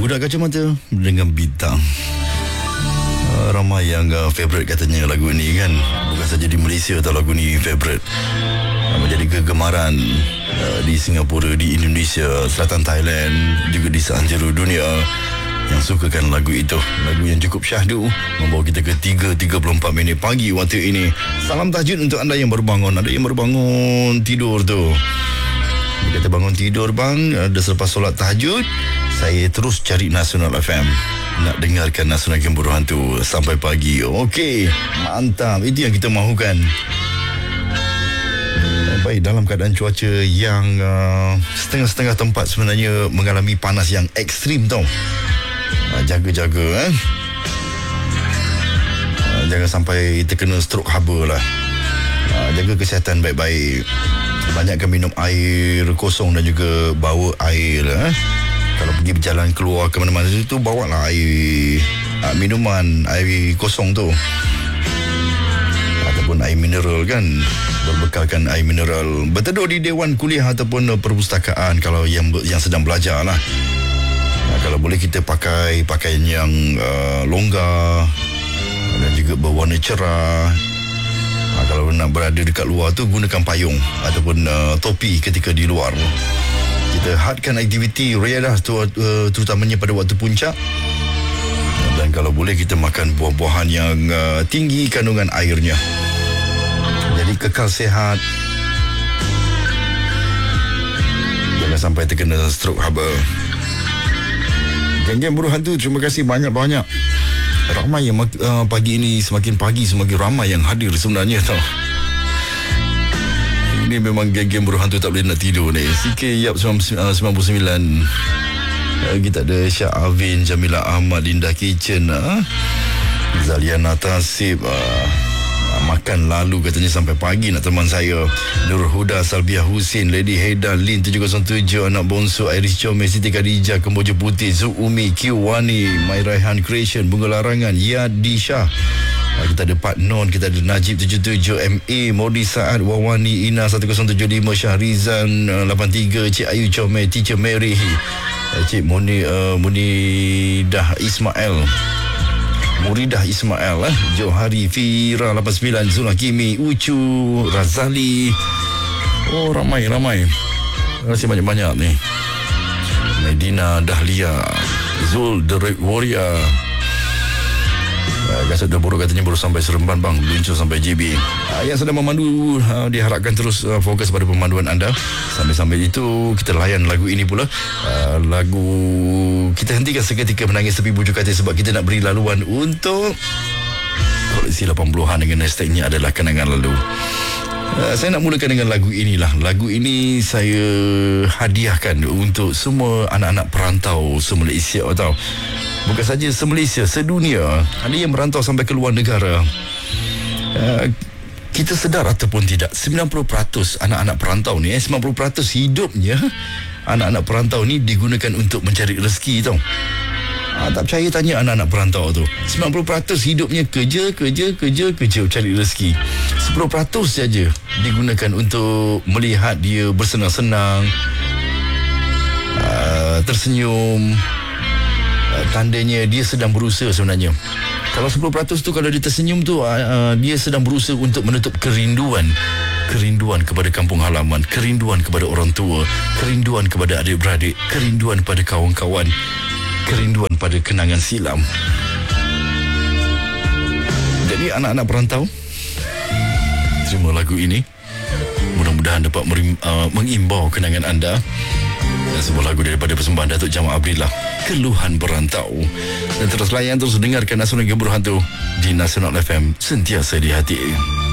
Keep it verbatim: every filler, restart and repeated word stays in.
Budak Kacamata dengan Bintang. uh, Ramai yang uh, favourite katanya lagu ni kan. Bukan saja di Malaysia tau lagu ni favourite, uh, menjadi kegemaran uh, di Singapura, di Indonesia, selatan Thailand, juga di seantero dunia yang sukakan lagu itu. Lagu yang cukup syahdu, membawa kita ke tiga tiga puluh empat minit pagi waktu ini. Salam tahajud untuk anda yang baru bangun. Ada yang baru bangun tidur tu, dia kata bangun tidur bang, dah selepas solat tahajud, saya terus cari Nasional F M, nak dengarkan Nasional Gembor Hantu sampai pagi. Okey, mantap. Itu yang kita mahukan. Baik, dalam keadaan cuaca yang uh, setengah-setengah tempat sebenarnya mengalami panas yang ekstrim tau. uh, Jaga-jaga eh? uh, Jangan sampai terkena stroke haba lah. uh, Jaga kesihatan baik-baik. Banyakkan minum air kosong dan juga bawa air eh? Kalau pergi berjalan keluar ke mana-mana tu, bawalah air, uh, minuman, air kosong tu, ataupun air mineral kan. Berbekalkan air mineral. Berteduh di dewan kuliah ataupun perpustakaan kalau yang yang sedang belajar lah. uh, Kalau boleh kita pakai pakaian yang uh, longgar dan juga berwarna cerah. Ha, kalau nak berada dekat luar tu, gunakan payung ataupun uh, topi ketika di luar. Kita hadkan aktiviti riadah tu, uh, terutamanya pada waktu puncak. Dan kalau boleh kita makan buah-buahan yang uh, tinggi kandungan airnya. Jadi kekal sihat. Jangan sampai terkena stroke haba. Geng-geng Buruh Hantu, terima kasih banyak-banyak. Ramai yang uh, pagi ini, semakin pagi semakin ramai yang hadir sebenarnya tau. Ini memang geng-geng Buruh Hantu tak boleh nak tidur ni. C K Yap sembilan puluh sembilan. uh, Kita ada Syah Avin, Jamila Ahmad, Linda Kitchen, uh, Zaliana Tasib, uh, makan lalu katanya sampai pagi nak teman saya. Nur Huda, Salbiah Husin, Lady Haida, Lin tujuh kosong tujuh, Anak Bonsu, Iris Chome, Siti Khadijah, Kemboja Putih, Zuumi, Kiwani, My Raihan Creation, Bunga Larangan, Yadi Shah. Kita ada Pak Non, kita ada Najib tujuh tujuh, M A, Modi Saad, Wawani, Ina satu kosong tujuh lima, Syahrizan lapan tiga, Cik Ayu Chome, Teacher Mary, Cik Muni, uh, Munidah Ismail, Muridah Ismail, eh? Johari, Fira lapan sembilan, Zulhakimi, Ucu, Razali. Oh, ramai-ramai. Terima kasih banyak-banyak ni. Medina Dahlia, Zul, The Red Warrior. Uh, Gasat dah buruk katanya baru sampai Seremban bang, luncur sampai J B. Uh, yang sedang memandu, uh, diharapkan terus uh, fokus pada pemanduan anda. Sambil-sambil itu kita layan lagu ini pula. uh, Lagu kita hentikan seketika menangis tepi bujur katil, sebab kita nak beri laluan untuk koleksi lapan puluhan dengan hashtagnya adalah kenangan lalu. uh, Saya nak mulakan dengan lagu inilah. Lagu ini saya hadiahkan untuk semua anak-anak perantau se-Malaysia tau. Bukan saja se-Malaysia, sedunia. Ada yang merantau sampai ke luar negara. uh, Kita sedar ataupun tidak, sembilan puluh peratus anak-anak perantau ni, eh, sembilan puluh peratus hidupnya anak-anak perantau ni digunakan untuk mencari rezeki tau. Ha, tak percaya tanya anak-anak perantau tu. sembilan puluh peratus hidupnya kerja, kerja, kerja, kerja cari rezeki. sepuluh peratus saja digunakan untuk melihat dia bersenang-senang, uh, tersenyum. uh, Tandanya dia sedang berusaha sebenarnya. Kalau sepuluh peratus tu kalau dia tersenyum tu, uh, uh, dia sedang berusaha untuk menutup kerinduan. Kerinduan kepada kampung halaman, kerinduan kepada orang tua, kerinduan kepada adik-beradik, kerinduan pada kawan-kawan, kerinduan pada kenangan silam. Jadi anak-anak perantau, terima lagu ini. Mudah-mudahan dapat merim, uh, mengimbau kenangan anda. Dan sebuah lagu daripada persembahan Datuk Jamal Abdillah, Keluhan Berantau. Dan terus layan, terus dengarkan Nasional Gembor Hantu di Nasional F M, sentiasa di hati.